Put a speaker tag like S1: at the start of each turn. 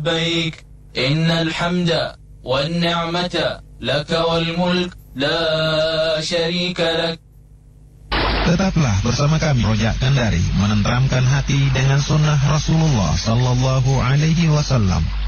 S1: لبيك إن الحمد والنعمة لك والملك لا شريك لك.
S2: Tetaplah bersama kami Rojak Kendari menenteramkan hati dengan sunnah Rasulullah Sallallahu Alaihi Wasallam.